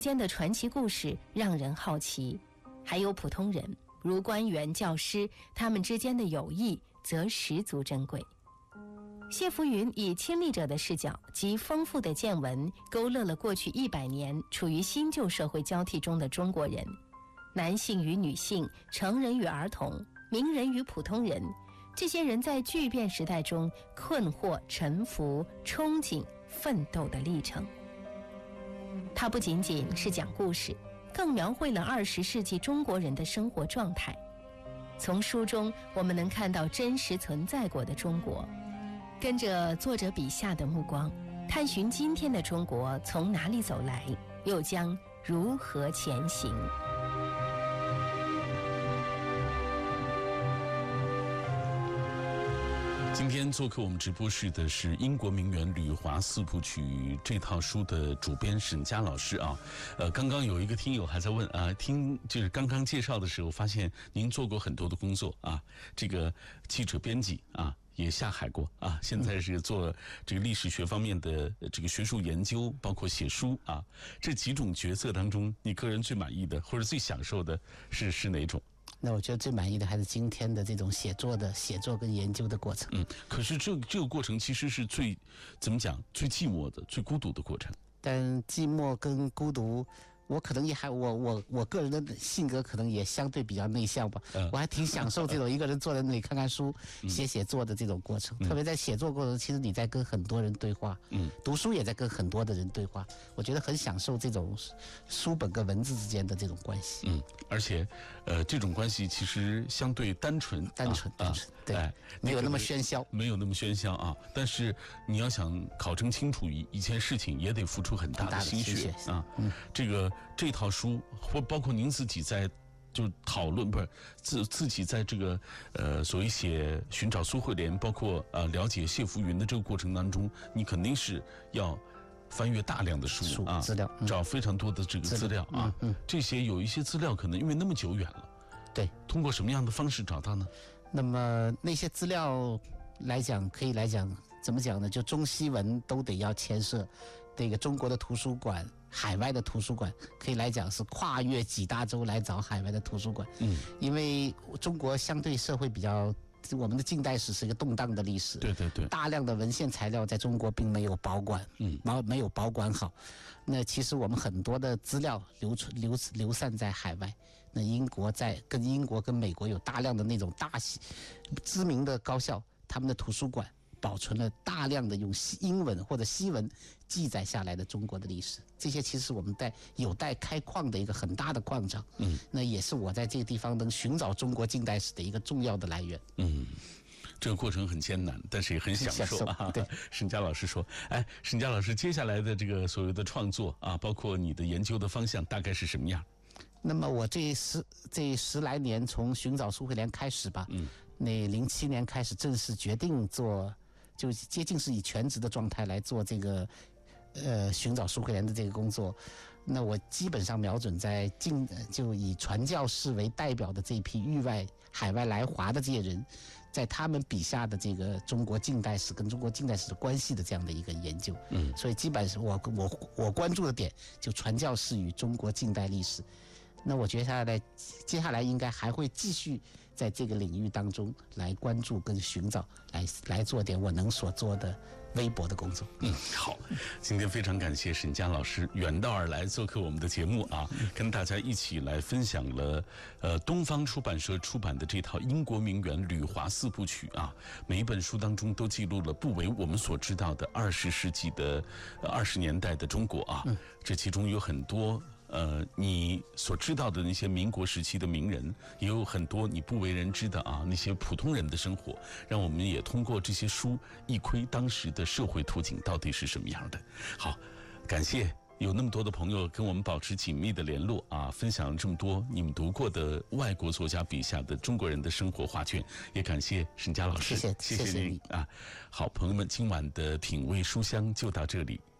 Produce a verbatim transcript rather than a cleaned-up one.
间的传奇故事让人好奇，还有普通人如官员、教师，他们之间的友谊则十足珍贵。谢浮云以亲历者的视角及丰富的见闻，勾勒了过去一百年处于新旧社会交替中的中国人，男性与女性，成人与儿童，名人与普通人，这些人在巨变时代中困惑、沉浮、憧憬、奋斗的历程。它不仅仅是讲故事，更描绘了二十世纪中国人的生活状态。从书中我们能看到真实存在过的中国，跟着作者笔下的目光，探寻今天的中国从哪里走来，又将如何前行。 今天做客我们直播室的是英国名媛旅华四部曲这套书的主编沈佳老师啊。呃，刚刚有一个听友还在问啊，听就是刚刚介绍的时候，发现您做过很多的工作啊，这个记者、编辑啊。也下海过啊，现在是做这个历史学方面的这个学术研究，包括写书啊。这几种角色当中，你个人最满意的或者最享受的是是哪种？ 那我觉得最满意的还是今天的这种写作的写作跟研究的过程。 嗯，可是这这个过程其实是最怎么讲最寂寞的、最孤独的过程。 但寂寞跟孤独，我可能也还我我我个人的性格可能也相对比较内向吧，嗯、我还挺享受这种一个人坐在那里看看书、嗯、写写作的这种过程。嗯、特别在写作过程，其实你在跟很多人对话，嗯，读书也在跟很多的人对话，我觉得很享受这种书本跟文字之间的这种关系。 嗯，而且，呃，这种关系其实相对单纯， 单纯，单纯，对、哎，没有那么喧嚣， 没有那么喧嚣啊。但是你要想考证清楚一一件事情，也得付出很大的心血啊。嗯，这个。这套书或包括您自己在就讨论，不是自自己在这个呃所谓写寻找苏慧莲，包括呃了解谢浮云的这个过程当中，你肯定是要翻阅大量的书啊， 资料、嗯、 找非常多的这个资料啊。嗯嗯、这些有一些资料可能因为那么久远了， 对， 通过什么样的方式找到呢？ 那么那些资料来讲，可以来讲怎么讲呢？就中西文都得要牵涉。这个中国的图书馆，海外的图书馆，可以来讲是跨越几大洲来找海外的图书馆。嗯，因为中国相对社会比较，我们的近代史是一个动荡的历史。 对对对， 大量的文献材料在中国并没有保管，嗯，没有保管好。那其实我们很多的资料流传流流散在海外。那英国在跟英国跟美国有大量的那种大知名的高校，他们的图书馆。保存了大量的用英文或者西文记载下来的中国的历史，这些其实是我们在有待开矿的一个很大的矿场。嗯，那也是我在这个地方能寻找中国近代史的一个重要的来源。 嗯，这个过程很艰难，但是也很享受啊。 对， 沈佳老师说，哎，沈佳老师接下来的这个所谓的创作啊，包括你的研究的方向大概是什么样？ 那么我这十这十来年从寻找苏慧莲开始吧，嗯，那零七年开始正式决定做。就接近是以全职的状态来做这个，呃，寻找苏慧莲的这个工作。那我基本上瞄准在近，就以传教士为代表的这一批域外、海外来华的这些人，在他们笔下的这个中国近代史跟中国近代史的关系的这样的一个研究。嗯，所以基本上我我我关注的点就传教士与中国近代历史。那我觉得来接下来应该还会继续在这个领域当中来关注跟寻找，来来做点我能所做的微薄的工作。 嗯，好，今天非常感谢沈佳老师远道而来做客我们的节目啊，跟大家一起来分享了呃东方出版社出版的这套英国名媛旅华四部曲啊，每一本书当中都记录了不为我们所知道的二十世纪的二十年代的中国啊，这其中有很多。呃，你所知道的那些民国时期的名人，也有很多你不为人知的啊，那些普通人的生活，让我们也通过这些书一窥当时的社会图景到底是什么样的。好，感谢有那么多的朋友跟我们保持紧密的联络啊，分享了这么多你们读过的外国作家笔下的中国人的生活画卷，也感谢沈佳老师， 谢谢， 谢谢您啊。好，朋友们，今晚的品味书香就到这里。